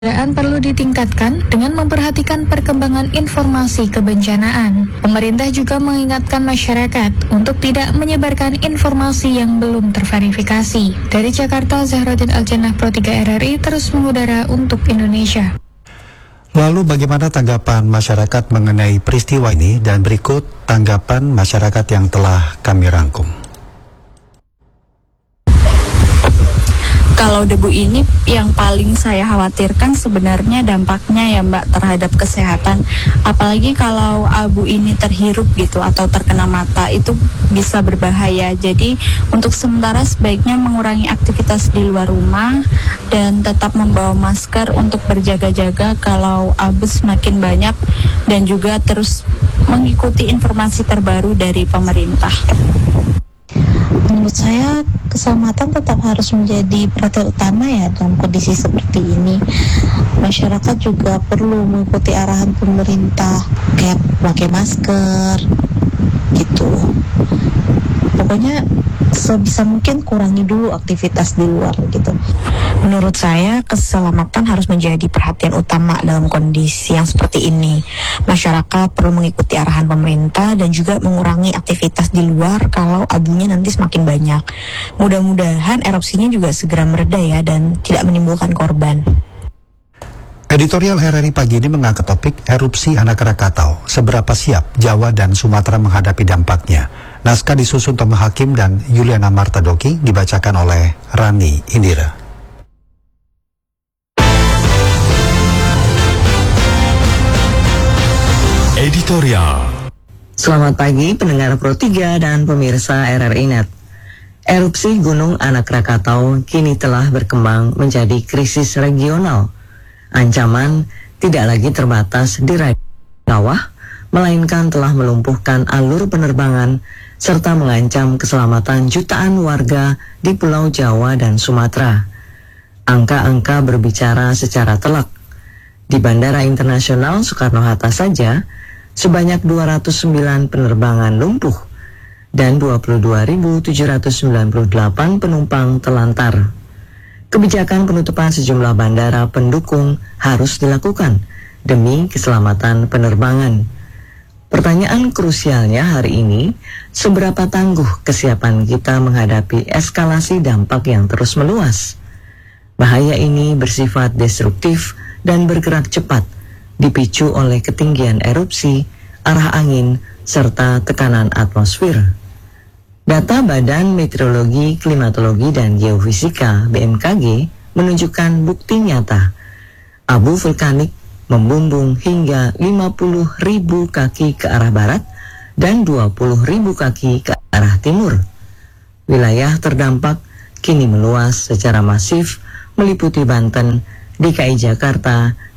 Kewaspadaan perlu ditingkatkan dengan memperhatikan perkembangan informasi kebencanaan. Pemerintah juga mengingatkan masyarakat untuk tidak menyebarkan informasi yang belum terverifikasi. Dari Jakarta, Zahraudin Aljannah, Pro 3 RRI terus mengudara untuk Indonesia. Lalu bagaimana tanggapan masyarakat mengenai peristiwa ini, dan berikut tanggapan masyarakat yang telah kami rangkum. Kalau debu ini yang paling saya khawatirkan sebenarnya dampaknya ya Mbak terhadap kesehatan. Apalagi kalau abu ini terhirup gitu atau terkena mata, itu bisa berbahaya. Jadi untuk sementara sebaiknya mengurangi aktivitas di luar rumah dan tetap membawa masker untuk berjaga-jaga kalau abu semakin banyak, dan juga terus mengikuti informasi terbaru dari pemerintah. Menurut saya keselamatan tetap harus menjadi perhatian utama ya dalam kondisi seperti ini. Masyarakat juga perlu mengikuti arahan pemerintah kayak pakai masker gitu. Pokoknya sebisa mungkin kurangi dulu aktivitas di luar gitu. Menurut saya keselamatan harus menjadi perhatian utama dalam kondisi yang seperti ini. Masyarakat perlu mengikuti arahan pemerintah dan juga mengurangi aktivitas di luar kalau abunya nanti semakin banyak. Mudah-mudahan erupsinya juga segera mereda ya dan tidak menimbulkan korban. Editorial RRI pagi ini mengangkat topik erupsi Anak Krakatau. Seberapa siap Jawa dan Sumatera menghadapi dampaknya? Naskah disusun Toma Hakim dan Yuliana Martadoki, dibacakan oleh Rani Indira. Editorial. Selamat pagi pendengar Pro 3 dan pemirsa RRI Net. Erupsi Gunung Anak Krakatau kini telah berkembang menjadi krisis regional. Ancaman tidak lagi terbatas di kawah, melainkan telah melumpuhkan alur penerbangan serta mengancam keselamatan jutaan warga di Pulau Jawa dan Sumatera. Angka-angka berbicara secara telak. Di Bandara Internasional Soekarno-Hatta saja, sebanyak 209 penerbangan lumpuh dan 22.798 penumpang telantar. Kebijakan penutupan sejumlah bandara pendukung harus dilakukan demi keselamatan penerbangan. Pertanyaan krusialnya hari ini, seberapa tangguh kesiapan kita menghadapi eskalasi dampak yang terus meluas? Bahaya ini bersifat destruktif dan bergerak cepat, dipicu oleh ketinggian erupsi, arah angin, serta tekanan atmosfer. Data Badan Meteorologi, Klimatologi, dan Geofisika (BMKG) menunjukkan bukti nyata. Abu vulkanik membumbung hingga 50.000 kaki ke arah barat dan 20.000 kaki ke arah timur. Wilayah terdampak kini meluas secara masif meliputi Banten, DKI Jakarta,